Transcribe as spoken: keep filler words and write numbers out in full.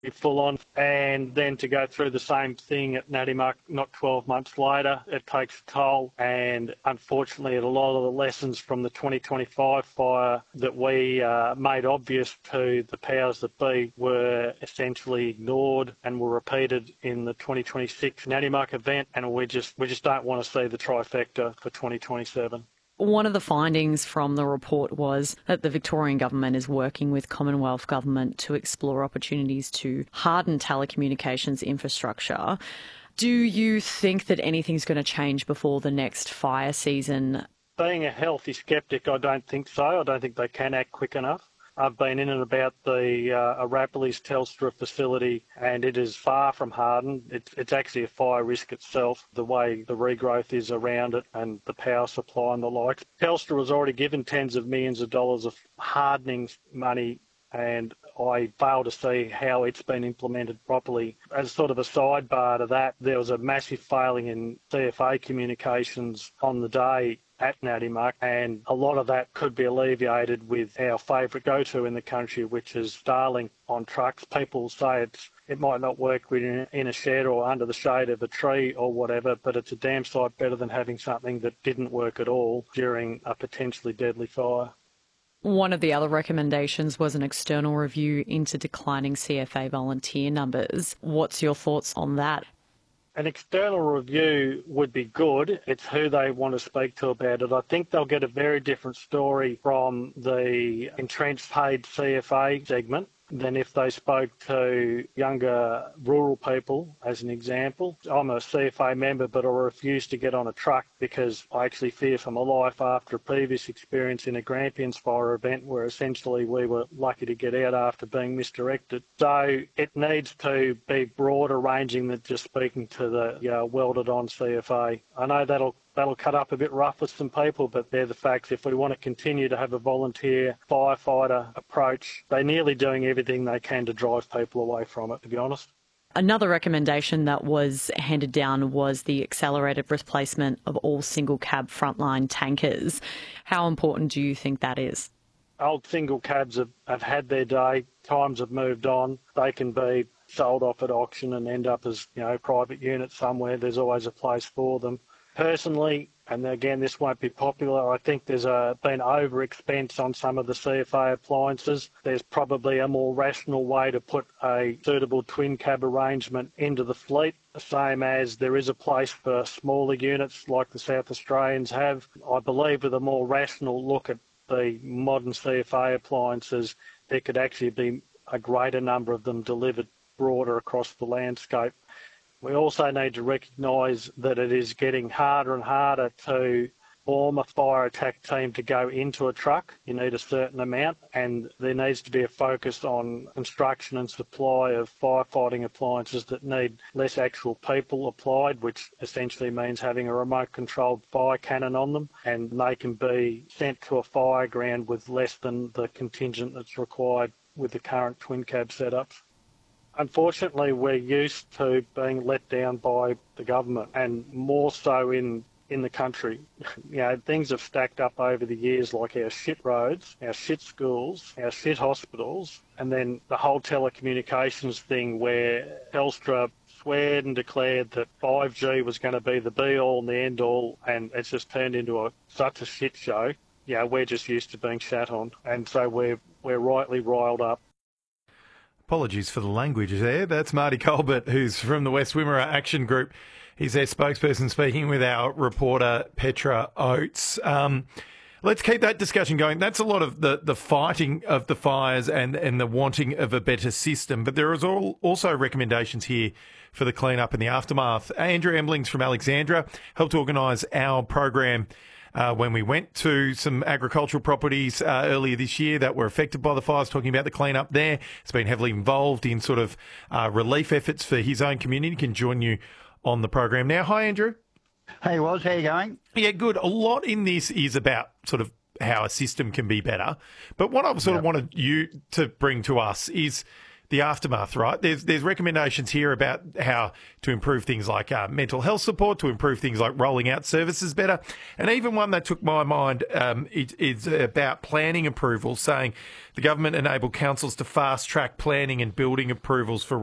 full on, and then to go through the same thing at Natty Muck not twelve months later, it takes a toll. And unfortunately, a lot of the lessons from the twenty twenty-five fire that we uh, made obvious to the powers that be were essentially ignored and were repeated in the twenty twenty-six Natty Muck event, and we just we just don't want to see the trifecta for twenty twenty-seven. One of the findings from the report was that the Victorian government is working with Commonwealth government to explore opportunities to harden telecommunications infrastructure. Do you think that anything's going to change before the next fire season? Being a healthy sceptic, I don't think so. I don't think they can act quick enough. I've been in and about the uh, Arapiles Telstra facility, and it is far from hardened. It's, it's actually a fire risk itself, the way the regrowth is around it and the power supply and the like. Telstra was already given tens of millions of dollars of hardening money, and I fail to see how it's been implemented properly. As sort of a sidebar to that, there was a massive failing in C F A communications on the day at Natty Muck, and a lot of that could be alleviated with our favourite go-to in the country, which is Starlink on trucks. People say it's it might not work in, in a shed or under the shade of a tree or whatever, but it's a damn sight better than having something that didn't work at all during a potentially deadly fire. One of the other recommendations was an external review into declining C F A volunteer numbers. What's your thoughts on that? An external review would be good. It's who they want to speak to about it. I think they'll get a very different story from the entrenched paid C F A segment than if they spoke to younger rural people, as an example. I'm a C F A member, but I refuse to get on a truck because I actually fear for my life after a previous experience in a Grampians fire event where essentially we were lucky to get out after being misdirected. So it needs to be broader ranging than just speaking to the you know, welded-on C F A. I know that'll That'll cut up a bit rough with some people, but they're the facts. If we want to continue to have a volunteer firefighter approach, they're nearly doing everything they can to drive people away from it, to be honest. Another recommendation that was handed down was the accelerated replacement of all single cab frontline tankers. How important do you think that is? Old single cabs have, have had their day. Times have moved on. They can be sold off at auction and end up as, you know, private units somewhere. There's always a place for them. Personally, and again, this won't be popular, I think there's a, been over-expense on some of the C F A appliances. There's probably a more rational way to put a suitable twin cab arrangement into the fleet, the same as there is a place for smaller units like the South Australians have. I believe with a more rational look at the modern C F A appliances, there could actually be a greater number of them delivered broader across the landscape. We also need to recognise that it is getting harder and harder to form a fire attack team to go into a truck. You need a certain amount, and there needs to be a focus on construction and supply of firefighting appliances that need less actual people applied, which essentially means having a remote-controlled fire cannon on them, and they can be sent to a fire ground with less than the contingent that's required with the current twin cab setups. Unfortunately, we're used to being let down by the government, and more so in, in the country. You know, things have stacked up over the years, like our shit roads, our shit schools, our shit hospitals, and then the whole telecommunications thing where Telstra sweared and declared that five G was going to be the be-all and the end-all, and it's just turned into a, such a shit show. You know, we're just used to being shat on, and so we're, we're rightly riled up. Apologies for the language there. That's Marty Colbert, who's from the West Wimmera Action Group. He's their spokesperson, speaking with our reporter, Petra Oates. Um, let's keep that discussion going. That's a lot of the, the fighting of the fires and, and the wanting of a better system. But there is all, also recommendations here for the clean-up and the aftermath. Andrew Emblings from Alexandra helped organise our program Uh, when we went to some agricultural properties uh, earlier this year that were affected by the fires, talking about the clean-up there. He's been heavily involved in sort of uh, relief efforts for his own community. He can join you on the program now. Hi, Andrew. Hey, Woz, how you going? Yeah, good. A lot in this is about sort of how a system can be better. But what I sort yep. of wanted you to bring to us is the aftermath, right? There's there's recommendations here about how to improve things like uh, mental health support, to improve things like rolling out services better, and even one that took my mind um, it, it's about planning approvals, saying the government enabled councils to fast track planning and building approvals for